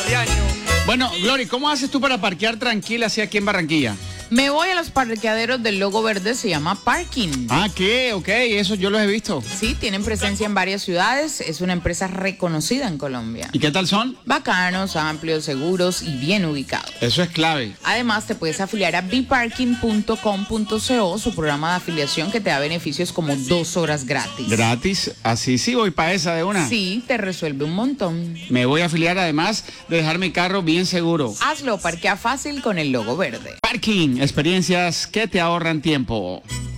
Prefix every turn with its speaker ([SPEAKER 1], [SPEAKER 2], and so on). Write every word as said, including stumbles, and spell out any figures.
[SPEAKER 1] este año.
[SPEAKER 2] Bueno, Glory, ¿cómo haces tú para parquear tranquila así aquí en Barranquilla?
[SPEAKER 3] Me voy a los parqueaderos del Logo Verde, se llama Parking.
[SPEAKER 2] Ah, ¿qué? Ok, eso yo los he visto.
[SPEAKER 3] Sí, tienen presencia en varias ciudades, es una empresa reconocida en Colombia.
[SPEAKER 2] ¿Y qué tal son?
[SPEAKER 3] Bacanos, amplios, seguros y bien ubicados.
[SPEAKER 2] Eso es clave.
[SPEAKER 3] Además, te puedes afiliar a biparking punto com punto co, su programa de afiliación que te da beneficios como dos horas gratis.
[SPEAKER 2] ¿Gratis? Así sí, voy para esa de una.
[SPEAKER 3] Sí, te resuelve un montón.
[SPEAKER 2] Me voy a afiliar además de dejar mi carro bien seguro.
[SPEAKER 3] Hazlo, parquea fácil con el Logo Verde.
[SPEAKER 2] Parking, experiencias que te ahorran tiempo.